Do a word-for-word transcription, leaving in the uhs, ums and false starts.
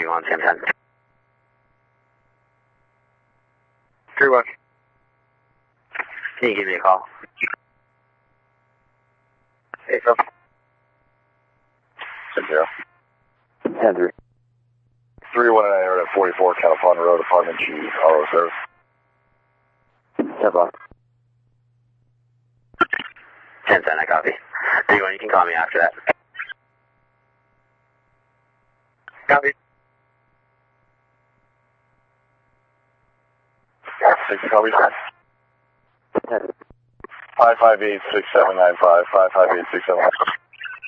you on Sam ten? three one. Can you give me a call? Hey, Phil. Six zero. ten three. Three one nine at forty-four California Road, Apartment G, auto service. ten block. ten ten, I copy. three one, you can call me after that. Copy. Six copy. ten. Five five eight six seven nine five. Five five eight six seven nine five.